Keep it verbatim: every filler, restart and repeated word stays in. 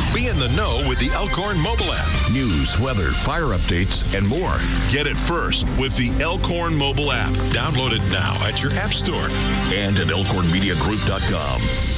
Be in the know with the Elkhorn mobile app. News, weather, fire updates, and more. Get it first with the Elkhorn mobile app. Download it now at your app store and at elkhorn media group dot com.